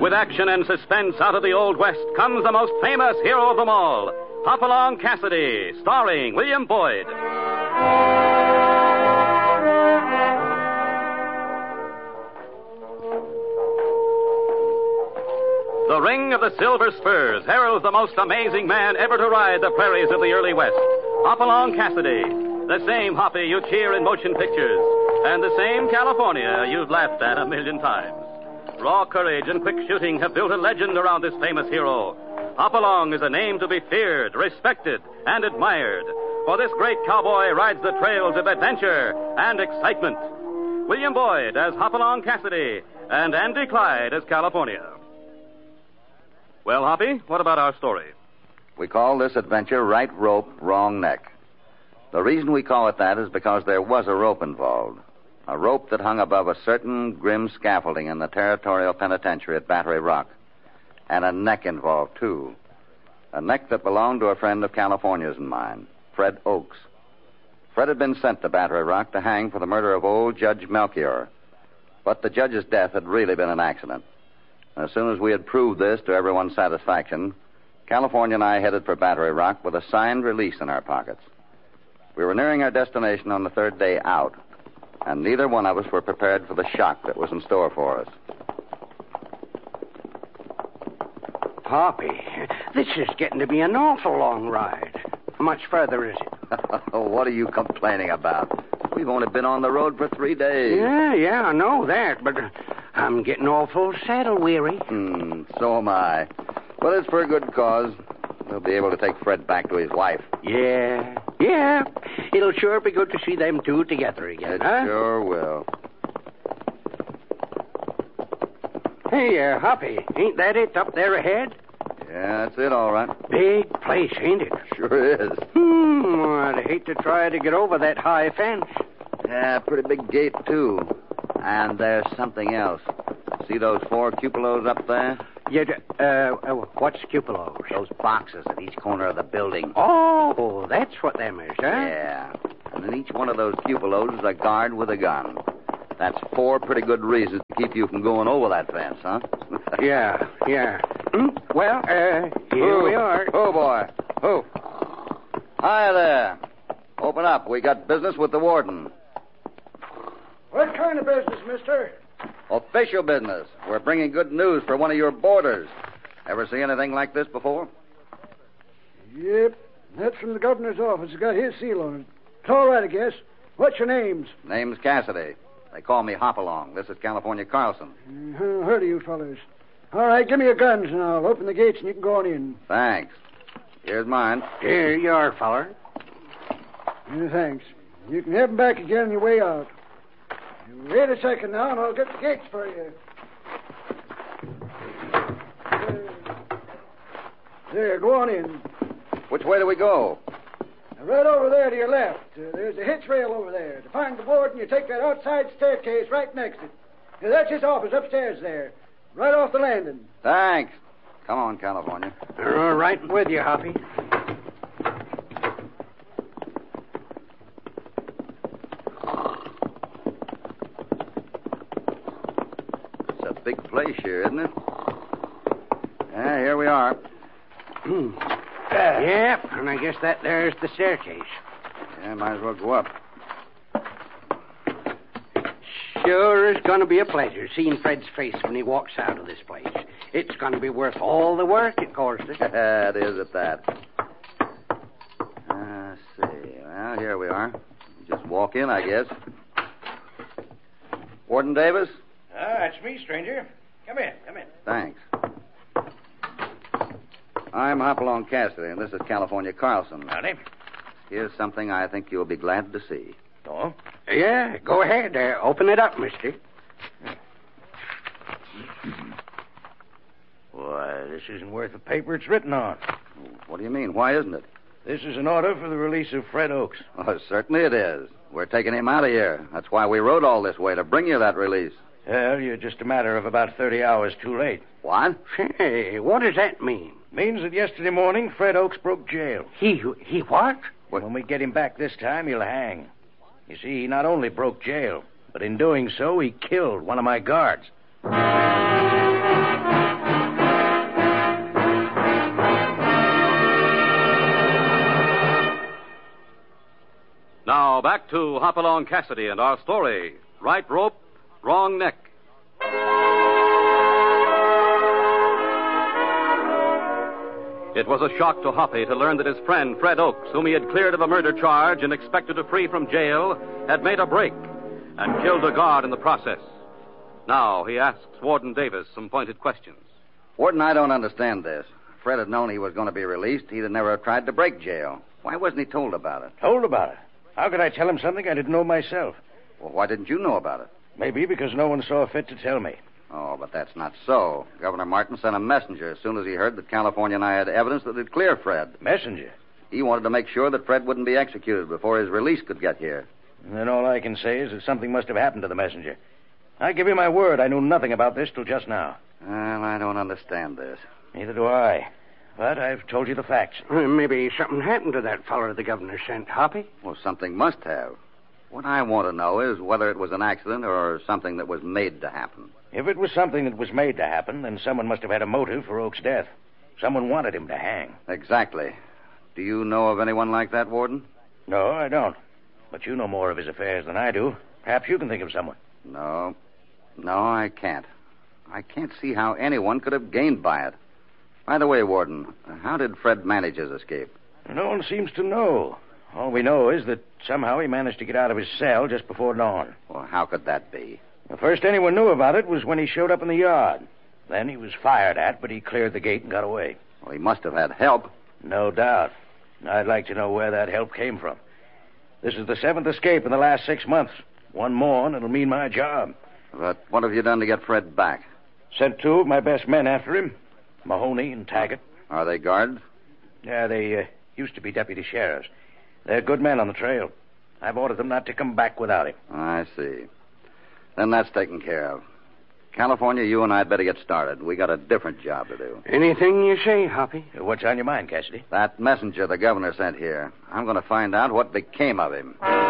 With action and suspense out of the Old West comes the most famous hero of them all, Hopalong Cassidy, starring William Boyd. The ring of the Silver Spurs heralds the most amazing man ever to ride the prairies of the early West, Hopalong Cassidy, the same Hoppy you cheer in motion pictures, and the same California you've laughed at a million times. Raw courage and quick shooting have built a legend around this famous hero. Hopalong is a name to be feared, respected, and admired, for this great cowboy rides the trails of adventure and excitement. William Boyd as Hopalong Cassidy, and Andy Clyde as California. Well, Hoppy, what about our story? We call this adventure Right Rope, Wrong Neck. The reason we call it that is because there was a rope involved. A rope that hung above a certain grim scaffolding in the Territorial Penitentiary at Battery Rock. And a neck involved, too. A neck that belonged to a friend of California's and mine, Fred Oakes. Fred had been sent to Battery Rock to hang for the murder of old Judge Melchior. But the judge's death had really been an accident. As soon as we had proved this to everyone's satisfaction, California and I headed for Battery Rock with a signed release in our pockets. We were nearing our destination on the third day out, and neither one of us were prepared for the shock that was in store for us. Hoppy, this is getting to be an awful long ride. How much further is it? What are you complaining about? We've only been on the road for 3 days. Yeah, I know that, but I'm getting awful saddle weary. So am I. But it's for a good cause. We'll be able to take Fred back to his wife. Yeah. It'll sure be good to see them two together again, It sure will. Hey, Hoppy, ain't that it up there ahead? Yeah, that's it, all right. Big place, ain't it? Sure is. I'd hate to try to get over that high fence. Yeah, pretty big gate, too. And there's something else. See those 4 cupolas up there? Yeah, what's cupolas? Those boxes at each corner of the building. Oh, that's what them is, huh? Yeah. And in each one of those cupolas is a guard with a gun. That's 4 pretty good reasons to keep you from going over that fence, huh? Yeah. Well, here we are. Oh, boy. Oh. Hi there. Open up. We got business with the warden. What kind of business, mister? Official business. We're bringing good news for one of your boarders. Ever see anything like this before? Yep. That's from the governor's office. It's got his seal on it. It's all right, I guess. What's your names? Name's Cassidy. They call me Hopalong. This is California Carlson. Heard of you fellas. All right, give me your guns and I'll open the gates and you can go on in. Thanks. Here's mine. Here you are, feller. Yeah, thanks. You can have them back again on your way out. Wait a second now, and I'll get the gates for you. There, go on in. Which way do we go? Right over there to your left. There's a hitch rail over there. To find the warden, you take that outside staircase right next it. That's his office upstairs there. Right off the landing. Thanks. Come on, California. Right with you, Hoppy. It's a big place here, isn't it? Yeah, here we are. Yep, and I guess there's the staircase. Yeah, might as well go up. Sure is going to be a pleasure seeing Fred's face when he walks out of this place. It's going to be worth all the work it cost us. It is at that. Let's see. Well, here we are. Just walk in, I guess. Warden Davis? It's me, stranger. Come in. Thanks. I'm Hopalong Cassidy, and this is California Carlson. Howdy. Here's something I think you'll be glad to see. Oh? Yeah, go ahead. Open it up, mister. Why, this isn't worth the paper it's written on. What do you mean? Why isn't it? This is an order for the release of Fred Oakes. Oh, certainly it is. We're taking him out of here. That's why we rode all this way, to bring you that release. Well, you're just a matter of about 30 hours too late. What? Hey, what does that mean? Means that yesterday morning, Fred Oakes broke jail. He what? When we get him back this time, he'll hang. You see, he not only broke jail, but in doing so, he killed one of my guards. back to Hopalong Cassidy and our story, Right Rope, Wrong Neck. It was a shock to Hoppy to learn that his friend, Fred Oakes, whom he had cleared of a murder charge and expected to free from jail, had made a break and killed a guard in the process. Now he asks Warden Davis some pointed questions. Warden, I don't understand this. If Fred had known he was going to be released, he'd have never tried to break jail. Why wasn't he told about it? Told about it? How could I tell him something I didn't know myself? Well, why didn't you know about it? Maybe because no one saw fit to tell me. Oh, but that's not so. Governor Martin sent a messenger as soon as he heard that California and I had evidence that would clear Fred. Messenger? He wanted to make sure that Fred wouldn't be executed before his release could get here. And then all I can say is that something must have happened to the messenger. I give you my word, I knew nothing about this till just now. Well, I don't understand this. Neither do I. But I've told you the facts. Maybe something happened to that fellow the governor sent, Hoppy. Well, something must have. What I want to know is whether it was an accident or something that was made to happen. If it was something that was made to happen, then someone must have had a motive for Oak's death. Someone wanted him to hang. Exactly. Do you know of anyone like that, Warden? No, I don't. But you know more of his affairs than I do. Perhaps you can think of someone. No, I can't. I can't see how anyone could have gained by it. By the way, Warden, how did Fred manage his escape? No one seems to know. All we know is that somehow he managed to get out of his cell just before dawn. Well, how could that be? The first anyone knew about it was when he showed up in the yard. Then he was fired at, but he cleared the gate and got away. Well, he must have had help. No doubt. I'd like to know where that help came from. This is the 7th escape in the last 6 months. One more, and it'll mean my job. But what have you done to get Fred back? Sent 2 of my best men after him, Mahoney and Taggart. Are they guards? Yeah, they used to be deputy sheriffs. They're good men on the trail. I've ordered them not to come back without him. I see. Then that's taken care of. California, you and I'd better get started. We got a different job to do. Anything you say, Hoppy. What's on your mind, Cassidy? That messenger the governor sent here. I'm going to find out what became of him.